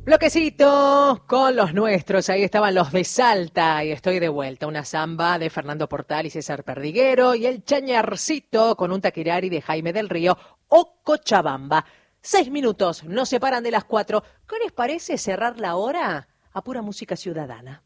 Bloquecito con los nuestros, ahí estaban los de Salta y estoy de vuelta. Una samba de Fernando Portal y César Perdiguero y el chañarcito con un taquirari de Jaime del Río o Cochabamba. 6 minutos nos separan de las 4. ¿Qué les parece cerrar la hora a pura música ciudadana?